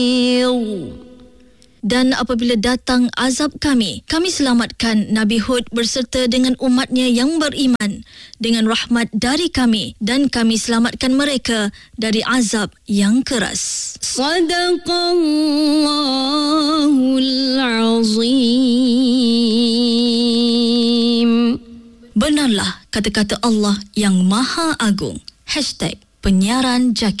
Dan apabila datang azab kami selamatkan Nabi Hud berserta dengan umatnya yang beriman dengan rahmat dari kami, dan kami selamatkan mereka dari azab yang keras. Sadaqallahul azim. Benarlah kata-kata Allah yang Maha Agung. #penyiaran Jaki.